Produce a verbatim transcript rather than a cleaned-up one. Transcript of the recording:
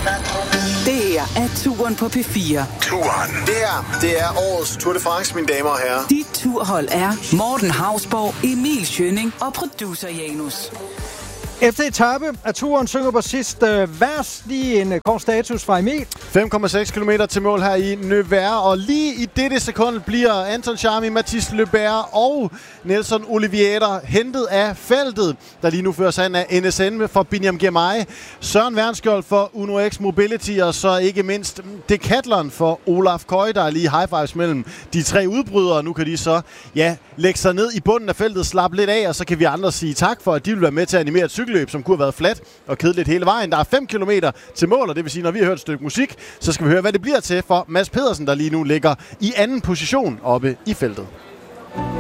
Det her er Turen på P fire. Turen. Det her, det er årets Tour de France, mine damer og herrer. Dit turhold er Morten Hausborg, Emil Schønning og producer Janus. Efter etape af turen synger på sidste vers. Lige en kort status fra Emil. fem komma seks kilometer til mål her i Nevers, og lige i dette sekund bliver Anton Charmy, Mathis Lebert og Nelson Oliveira hentet af feltet, der lige nu føres an af N S N for Biniam Girmay, Søren Wernskjold for Uno X Mobility, og så ikke mindst Decathlon for Olaf Koy, der er lige high fives mellem de tre udbrydere. Nu kan de så ja, lægge sig ned i bunden af feltet, slappe lidt af, og så kan vi andre sige tak for, at de vil være med til at animere et cykelløb, som kunne have været fladt og kedeligt hele vejen. Der er fem kilometer til mål, og det vil sige, når vi har hørt et stykke musik, så skal vi høre, hvad det bliver til for Mads Pedersen, der lige nu ligger i anden position oppe i feltet.